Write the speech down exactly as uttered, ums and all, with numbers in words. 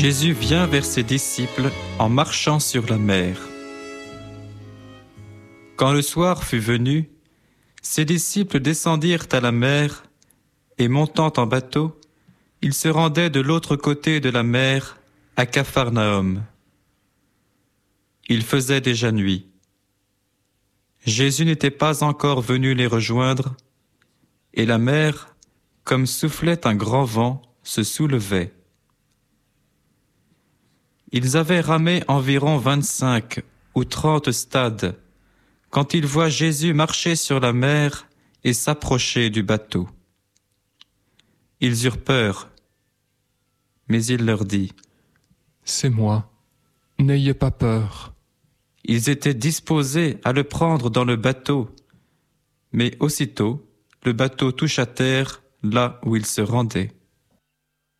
Jésus vient vers ses disciples en marchant sur la mer. Quand le soir fut venu, ses disciples descendirent à la mer et montant en bateau, ils se rendaient de l'autre côté de la mer, à Capharnaüm. Il faisait déjà nuit. Jésus n'était pas encore venu les rejoindre, et la mer, comme soufflait un grand vent, se soulevait. Ils avaient ramé environ vingt-cinq ou trente stades, quand ils voient Jésus marcher sur la mer et s'approcher du bateau. Ils eurent peur, mais il leur dit : « C'est moi, n'ayez pas peur. » Ils étaient disposés à le prendre dans le bateau, mais aussitôt le bateau toucha terre là où il se rendait.